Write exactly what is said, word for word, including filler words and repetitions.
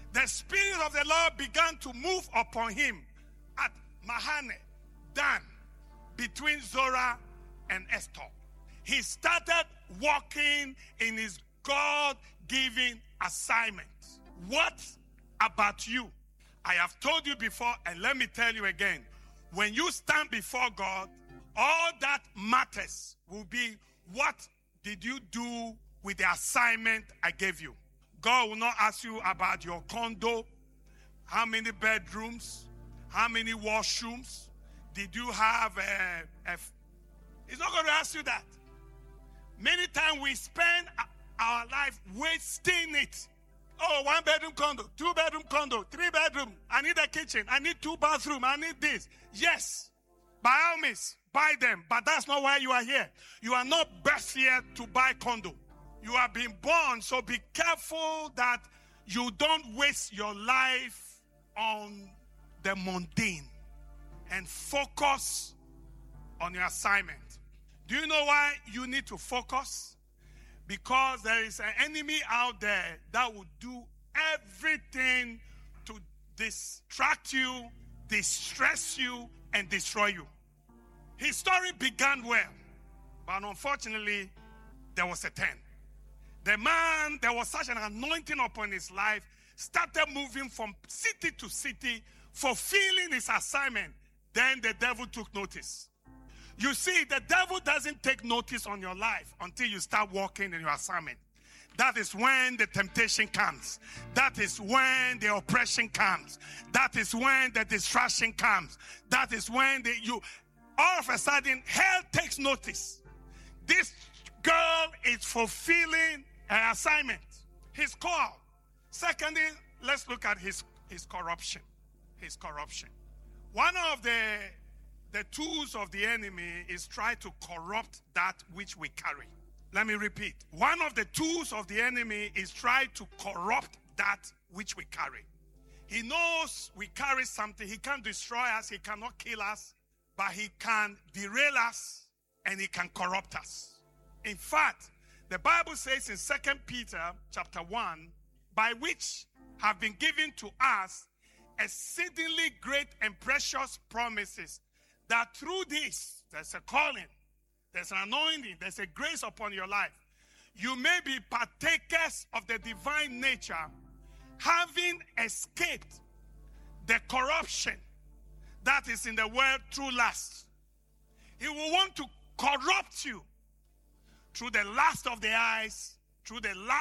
the Spirit of the Lord began to move upon him at Mahane, Dan, between Zorah and Eshtaol. He started walking in his God-given assignment. What about you? I have told you before, and let me tell you again. When you stand before God, all that matters will be, what did you do with the assignment I gave you? God will not ask you about your condo, how many bedrooms, how many washrooms, did you have a, a He's not going to ask you that. Many times we spend our life wasting it. Oh, one bedroom condo, two bedroom condo, three bedroom. I need a kitchen. I need two bathroom. I need this. Yes, by all means, buy them. But that's not why you are here. You are not best here to buy condo. You are being born, so be careful that you don't waste your life on the mundane and focus on your assignment. Do you know why you need to focus? Because there is an enemy out there that will do everything to distract you, distress you, and destroy you. His story began well, but unfortunately, there was a turn. The man, there was such an anointing upon his life, started moving from city to city, fulfilling his assignment. Then the devil took notice. You see, the devil doesn't take notice on your life until you start walking in your assignment. That is when the temptation comes. That is when the oppression comes. That is when the distraction comes. That is when the, you, all of a sudden, hell takes notice. This girl is fulfilling her assignment, his call. Secondly, let's look at his, his corruption. His corruption. One of the The tools of the enemy is try to corrupt that which we carry. Let me repeat. One of the tools of the enemy is try to corrupt that which we carry. He knows we carry something. He can't destroy us. He cannot kill us. But he can derail us and he can corrupt us. In fact, the Bible says in Second Peter chapter one, by which have been given to us exceedingly great and precious promises, that through this, there's a calling, there's an anointing, there's a grace upon your life. You may be partakers of the divine nature, having escaped the corruption that is in the world through lust. He will want to corrupt you through the lust of the eyes, through the lust